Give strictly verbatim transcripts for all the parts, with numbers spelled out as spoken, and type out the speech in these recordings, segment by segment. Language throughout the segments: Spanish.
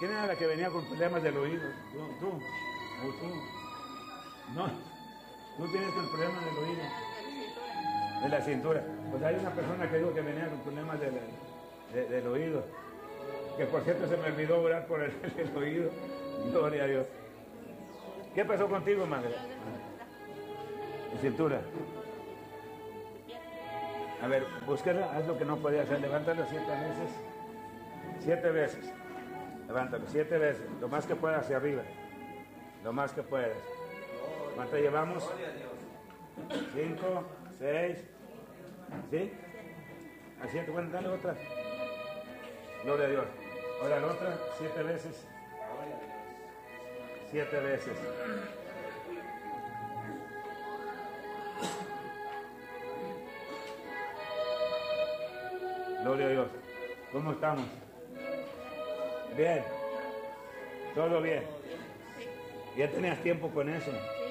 ¿Quién era la que venía con problemas del oído? ¿Tú? ¿Tú? ¿O tú? No, tú tienes el problema del oído. De la cintura. Pues hay una persona que dijo que venía con problemas de la, de, del oído. Que por cierto se me olvidó orar por el, el oído. Gloria a Dios. ¿Qué pasó contigo, madre? La cintura. A ver, búsquela, haz lo que no podía hacer. Levántalo siete veces. Siete veces. Levántalo siete veces. Lo más que puedas hacia arriba. Lo más que puedas. ¿Cuánto llevamos? Cinco, seis. ¿Sí? Así, bueno, dale otra. Gloria a Dios. Ahora la otra, siete veces. Siete veces. Gloria a Dios. ¿Cómo estamos? Bien. ¿Todo bien? ¿Ya tenías tiempo con eso?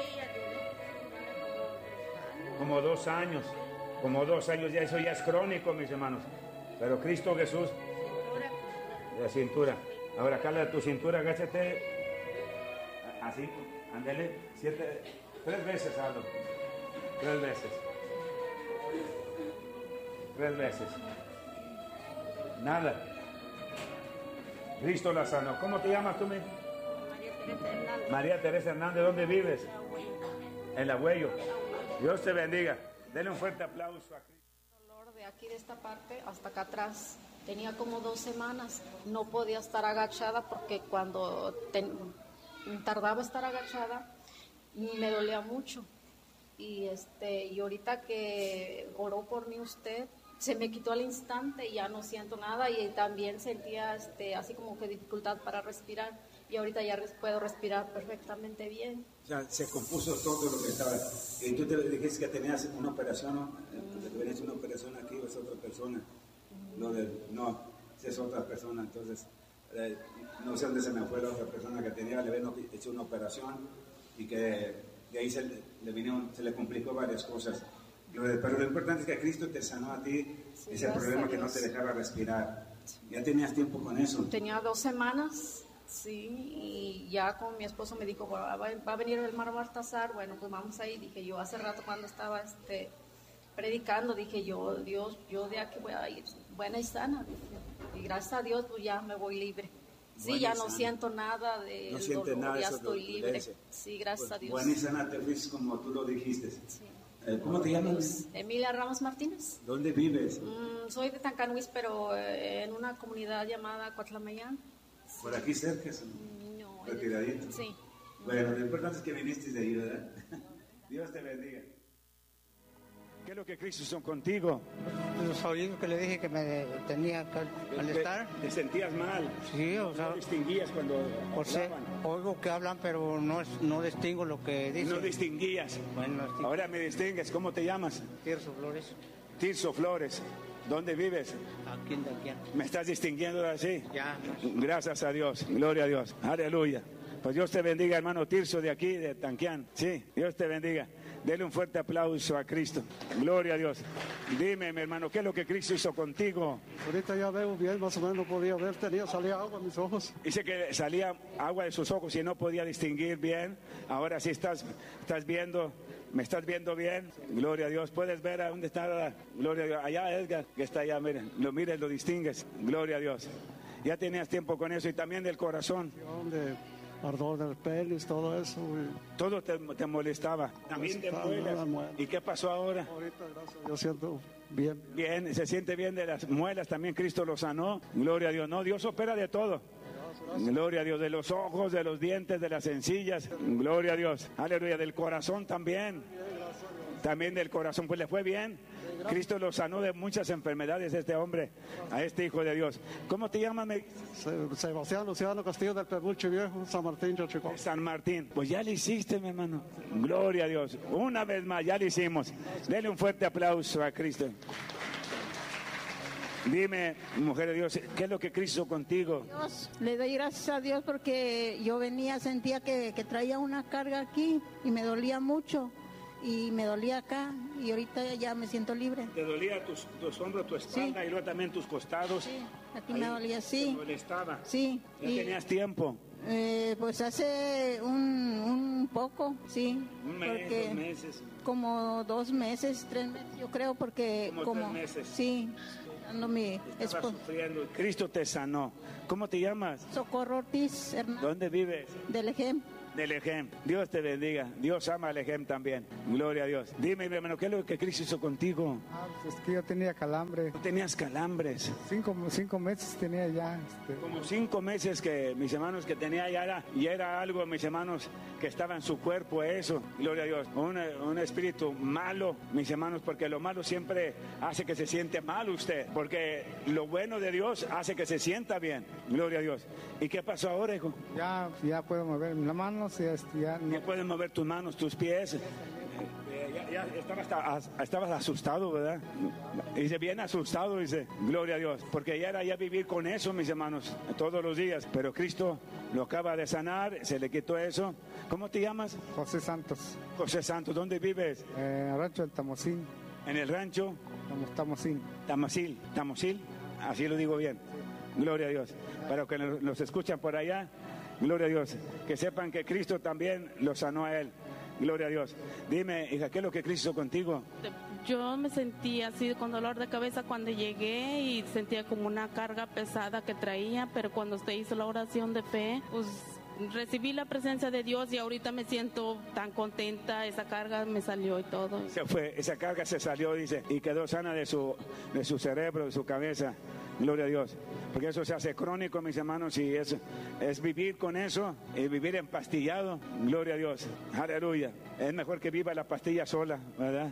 Como dos años. Como dos años, ya eso ya es crónico, mis hermanos. Pero Cristo Jesús, de la cintura. Ahora, acá de tu cintura, agáchate. Así, ándale. Siete, tres veces, Aldo. Tres veces. Tres veces. Nada. Cristo la sanó. ¿Cómo te llamas tú, mi? María Teresa Hernández. María Teresa Hernández, ¿dónde vives? En La Huello. Dios te bendiga. Denle un fuerte aplauso a Cristo. Dolor de aquí de esta parte hasta acá atrás. Tenía como dos semanas. No podía estar agachada porque cuando ten, tardaba estar agachada me dolía mucho. Y este y ahorita que oró por mí usted, se me quitó al instante y ya no siento nada, y también sentía este así como que dificultad para respirar, y ahorita ya res, puedo respirar perfectamente bien. O sea, se compuso todo lo que estaba. Y tú te dijiste que tenías una operación, ¿no? Mm. Que tenías una operación aquí, o es otra persona. Mm. No, de, no, es otra persona. Entonces, eh, no sé dónde se me fue la otra persona que tenía, le habían hecho una operación y que de ahí se le, vinieron, se le complicó varias cosas. Pero lo importante es que Cristo te sanó a ti, sí, ese problema que no te dejaba respirar. ¿Ya tenías tiempo con eso? Tenía dos semanas, sí, y ya con mi esposo me dijo, va, va a venir el hermano Baltasar, bueno, pues vamos ahí. Dije yo, hace rato cuando estaba este, predicando, dije yo, Dios, yo de aquí voy a ir buena y sana. Dije, y gracias a Dios, pues ya me voy libre. Sí, buena ya no sana. Siento nada de no dolor, nada, ya estoy libre. Sí, gracias pues, a Dios. Buena y sana te fuiste como tú lo dijiste. Sí. ¿Cómo te llamas? Emilia Ramos Martínez. ¿Dónde vives? Mm, soy de Tancanhuis, pero eh, en una comunidad llamada Coatlamayán. Sí. ¿Por aquí cerca? No. ¿Retiradito? Sí. Bueno, lo importante es que viniste de ahí, ¿verdad? Dios te bendiga. ¿Qué es lo que Cristo hizo contigo? Los oídos que le dije que me tenía que malestar. ¿Te, te sentías mal? Sí, o sea. ¿No distinguías cuando por hablaban? Oigo que hablan, pero no, es, no distingo lo que dicen. No distinguías. Bueno, no ahora me distingues. ¿Cómo te llamas? Tirso Flores. Tirso Flores. ¿Dónde vives? Aquí en Tanquián. ¿Me estás distinguiendo así? Ya. Gracias a Dios. Gloria a Dios. Aleluya. Pues Dios te bendiga, hermano Tirso, de aquí, de Tanquián. Sí, Dios te bendiga. Dele un fuerte aplauso a Cristo. Gloria a Dios. Dime, mi hermano, ¿qué es lo que Cristo hizo contigo? Ahorita ya veo bien, más o menos podía ver, tenía, salía agua en mis ojos. Dice que salía agua de sus ojos y no podía distinguir bien. Ahora sí estás, estás viendo, ¿me estás viendo bien? Gloria a Dios. ¿Puedes ver a dónde está? Gloria a Dios. Allá, Edgar, que está allá, miren. Lo mires, lo distingues. Gloria a Dios. Ya tenías tiempo con eso y también del corazón. ¿Dónde? Ardor del pelis, todo eso. Y... Todo te, te molestaba. También te muelas. ¿Y qué pasó ahora? Ahorita, gracias, yo siento bien, bien. Bien, se siente bien de las muelas. También Cristo lo sanó. Gloria a Dios. No, Dios opera de todo. Gracias, gracias. Gloria a Dios. De los ojos, de los dientes, de las encillas. Gloria a Dios. Aleluya. Del corazón también. Bien, gracias, también del corazón. Pues le fue bien. Cristo lo sanó de muchas enfermedades a este hombre, a este hijo de Dios. ¿Cómo te llamas? Sebastián Luciano Castillo del Pebuche Viejo, San Martín, Chico. San Martín. Pues ya lo hiciste, mi hermano. Gloria a Dios. Una vez más, ya lo hicimos. Dele un fuerte aplauso a Cristo. Dime, mujer de Dios, ¿qué es lo que Cristo hizo contigo? Dios, le doy gracias a Dios porque yo venía, sentía que, que traía una carga aquí y me dolía mucho. Y me dolía acá y ahorita ya me siento libre. ¿Te dolía tus, tus hombros, tu espalda, sí, y luego también tus costados? Sí. Aquí Ahí me dolía, te sí. molestaba. Sí. ¿Ya y, tenías tiempo? eh, pues hace un, un poco, sí. Un mes, porque dos meses. Como dos meses, tres meses, yo creo, porque Como tres meses. Sí, dando mi Estabas esposo. sufriendo. Cristo te sanó. ¿Cómo te llamas? Socorro Ortiz Hernández, ¿Dónde vives? del Ejem. Del Ejem. Dios te bendiga. Dios ama al Ejem también. Gloria a Dios. Dime, mi hermano, ¿qué es lo que Cristo hizo contigo? Ah, pues es que yo tenía calambre. Tú tenías calambres. Cinco, cinco meses tenía ya. Este, Como cinco meses que mis hermanos que tenía ya era, y era algo, mis hermanos, que estaba en su cuerpo eso. Gloria a Dios. Un, un espíritu malo, mis hermanos, porque lo malo siempre hace que se siente mal usted. Porque lo bueno de Dios hace que se sienta bien. Gloria a Dios. ¿Y qué pasó ahora, hijo? ya, ya puedo mover las manos. Ya, este, ya no- No puedes mover tus manos, tus pies. Eh, eh, ya, ya estabas, as- estabas asustado, ¿verdad? Dice, bien asustado, dice, gloria a Dios. Porque ya era ya vivir con eso, mis hermanos, todos los días. Pero Cristo lo acaba de sanar, se le quitó eso. ¿Cómo te llamas? José Santos, José Santos. ¿Dónde vives? eh, Rancho del Tamocín. En el rancho Estamos Tamocín. Tamosil. Tamosil, así lo digo bien. Gloria a Dios. Para que nos, nos escuchan por allá, gloria a Dios. Que sepan que Cristo también lo sanó a él. Gloria a Dios. Dime, hija, ¿qué es lo que Cristo hizo contigo? Yo me sentía así con dolor de cabeza cuando llegué y sentía como una carga pesada que traía, pero cuando usted hizo la oración de fe, pues recibí la presencia de Dios y ahorita me siento tan contenta, esa carga me salió y todo. Se fue, esa carga se salió, dice, y quedó sana de su, de su cerebro, de su cabeza. Gloria a Dios. Porque eso se hace crónico, mis hermanos, y es, es vivir con eso, y vivir empastillado. Gloria a Dios. Aleluya. Es mejor que viva la pastilla sola, ¿verdad?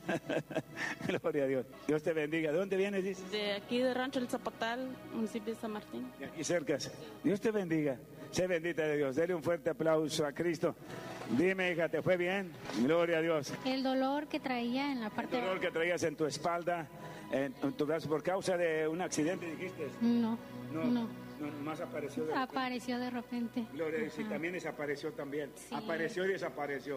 Gloria a Dios. Dios te bendiga. ¿De dónde vienes, dices? De aquí de Rancho El Zapatal, municipio de San Martín. De aquí cerca. Dios te bendiga. Sé bendita de Dios. Dele un fuerte aplauso a Cristo. Dime, hija, ¿te fue bien? Gloria a Dios. El dolor que traía en la El parte... dolor que traías en tu espalda, en, en tu brazo, por causa de un accidente, dijiste. No, No, no, no, más apareció de apareció de repente. Gloria a Dios, y Ajá. también desapareció también. Sí. Apareció y desapareció.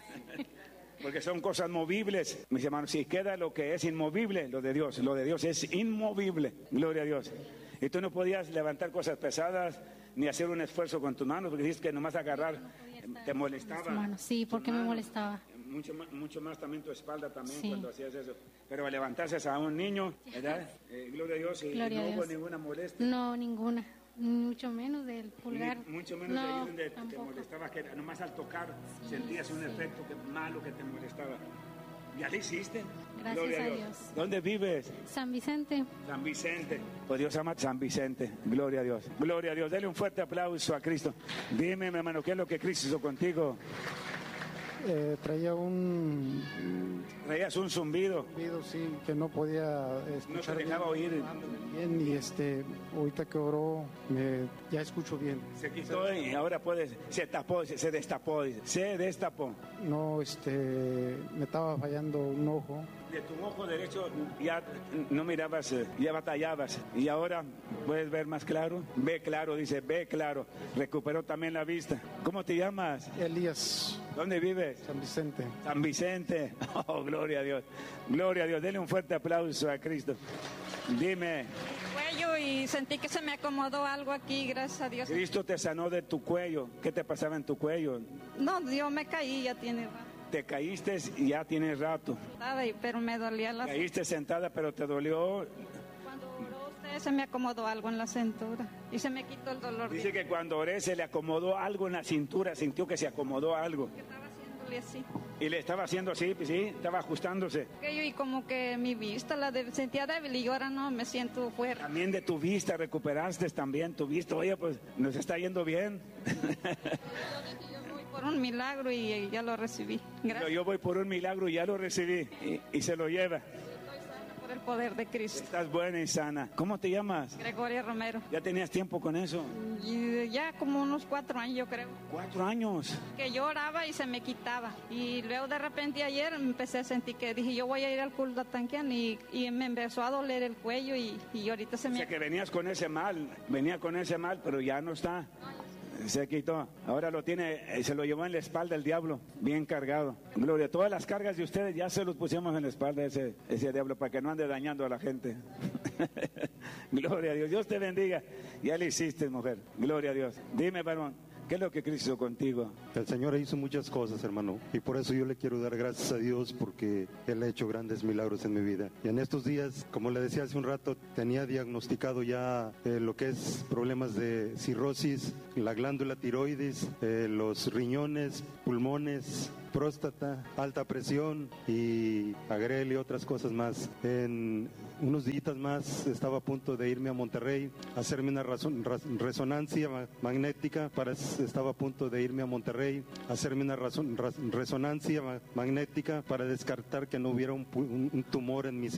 Porque son cosas movibles, mis hermanos. Si queda lo que es inmovible, lo de Dios. Lo de Dios es inmovible. Gloria a Dios. Y tú no podías levantar cosas pesadas ni hacer un esfuerzo con tus manos, porque dices que nomás agarrar te molestaba. Las manos, sí, porque Tus me manos. molestaba. Mucho más, mucho más también tu espalda también Sí. cuando hacías eso. Pero levantarse a un niño, ¿verdad? Eh, gloria a Dios, y Gloria no a hubo Dios. ninguna molestia. No, ninguna. Mucho menos del pulgar. Ni mucho menos de ahí No, donde te tampoco. molestaba, que nomás al tocar sentías un efecto que, malo que te molestaba. ¿Ya lo hiciste? Gracias Gloria a Dios. ¿Dónde vives? San Vicente. San Vicente. Pues Dios ama San Vicente. Gloria a Dios. Gloria a Dios. Dele un fuerte aplauso a Cristo. Dime, mi hermano, ¿qué es lo que Cristo hizo contigo? Eh, traía un Traías un zumbido. video, sí, que no podía escuchar No te dejaba bien, oír. bien, y este, ahorita que oró, me, ya escucho bien. Se quitó y ahora puedes. Se tapó, se, se destapó. Dice. Se destapó. No, este, me estaba fallando un ojo. De tu ojo derecho ya no mirabas, eh, ya batallabas. Y ahora puedes ver más claro. Ve claro, dice, ve claro. Recuperó también la vista. ¿Cómo te llamas? Elías, ¿Dónde vives? San Vicente. San Vicente. Oh, gloria a Dios. Gloria a Dios. Denle un fuerte aplauso a Cristo. Dime, Cuello y sentí que se me acomodó algo aquí, gracias a Dios. Cristo te sanó de tu cuello. ¿Qué te pasaba en tu cuello? No, yo me caí, ya tiene rato, Te caíste y ya tienes rato. y- pero me dolía la... Caíste sentada, pero te dolió. Cuando oró usted se me acomodó algo en la cintura y se me quitó el dolor. Dice que cuando oré se le acomodó algo en la cintura, sintió que se acomodó algo. que estaba haciéndole así. Y le estaba haciendo así, pues sí, estaba ajustándose. Que yo, y como que mi vista la de- sentía débil y ahora no, me siento fuerte. También de tu vista recuperaste también tu vista. Oye, pues nos está yendo bien. Yo voy por un milagro y ya lo recibí. Pero Gracias yo voy por un milagro y ya lo recibí. Y, y se lo lleva. por el poder de Cristo. Estás buena y sana. ¿Cómo te llamas? Gregoria Romero. ¿Ya tenías tiempo con eso? Y ya como unos cuatro años, yo creo. Cuatro años. Que yo oraba y se me quitaba. Y luego de repente ayer empecé a sentir que dije, yo voy a ir al culto tanquian y, y me empezó a doler el cuello y, y ahorita se O me... sea que venías con ese mal, venía con ese mal, pero ya no está. Se quitó. Ahora lo tiene, eh, se lo llevó en la espalda el diablo, bien cargado. Gloria, todas las cargas de ustedes ya se los pusimos en la espalda ese, ese diablo para que no ande dañando a la gente. Gloria a Dios. Dios te bendiga. Ya le hiciste, mujer. Gloria a Dios. Dime, varón, ¿qué es lo que Cristo hizo contigo? El Señor hizo muchas cosas, hermano, y por eso yo le quiero dar gracias a Dios, porque Él ha hecho grandes milagros en mi vida. Y en estos días, como le decía hace un rato, tenía diagnosticado ya eh, lo que es problemas de cirrosis, la glándula tiroides, eh, los riñones, pulmones, próstata, alta presión y agrele y otras cosas más. En unos días más estaba a punto de irme a Monterrey a hacerme una razón, raz, resonancia magnética, para, estaba a punto de irme a Monterrey a hacerme una razón, raz, resonancia magnética para descartar que no hubiera un, un, un tumor en mis